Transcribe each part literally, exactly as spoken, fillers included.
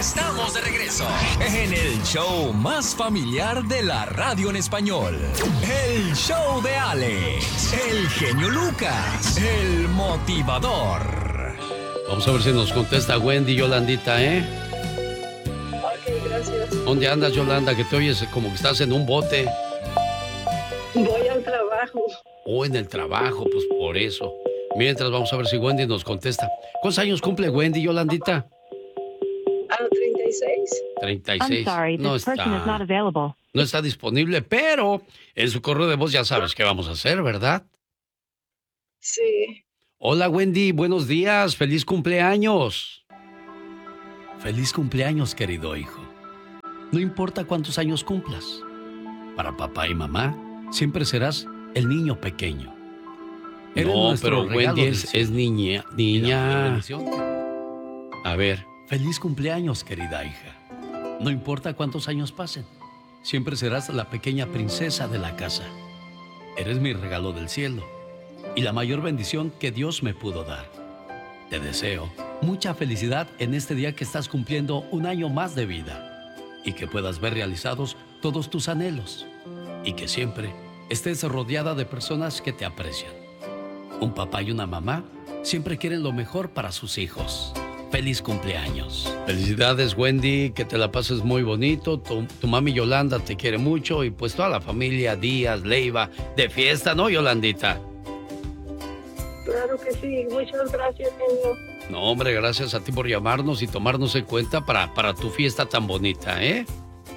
estamos de regreso en el show más familiar de la radio en español. El show de Alex, el genio Lucas, el motivador. Vamos a ver si nos contesta Wendy, Yolandita, ¿eh? Ok, gracias. ¿Dónde andas, Yolanda? Que te oyes como que estás en un bote. Voy al trabajo. O en el trabajo, pues por eso. Mientras vamos a ver si Wendy nos contesta. ¿Cuántos años cumple Wendy, Yolandita? A treinta y seis. treinta y seis. No está, no está disponible, pero en su correo de voz ya sabes qué vamos a hacer, ¿verdad? Sí. Hola, Wendy, buenos días, feliz cumpleaños. Feliz cumpleaños, querido hijo. No importa cuántos años cumplas, para papá y mamá siempre serás el niño pequeño. Eres no, pero Wendy es, es niña, niña. A ver, feliz cumpleaños, querida hija. No importa cuántos años pasen, siempre serás la pequeña princesa de la casa. Eres mi regalo del cielo y la mayor bendición que Dios me pudo dar. Te deseo mucha felicidad en este día que estás cumpliendo un año más de vida y que puedas ver realizados todos tus anhelos y que siempre estés rodeada de personas que te aprecian. Un papá y una mamá siempre quieren lo mejor para sus hijos. ¡Feliz cumpleaños! Felicidades, Wendy, que te la pases muy bonito. Tu, tu mami Yolanda te quiere mucho y pues toda la familia Díaz, Leiva, de fiesta, ¿no, Yolandita? Claro que sí, muchas gracias, señor. No, hombre, gracias a ti por llamarnos y tomarnos en cuenta para, para tu fiesta tan bonita, ¿eh?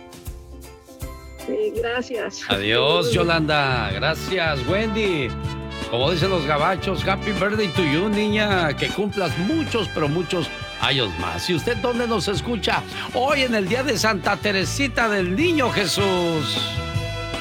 Sí, gracias. Adiós, Yolanda. Gracias, Wendy. Como dicen los gabachos, happy birthday to you, niña. Que cumplas muchos, pero muchos años más. ¿Y usted dónde nos escucha? Hoy en el día de Santa Teresita del Niño Jesús.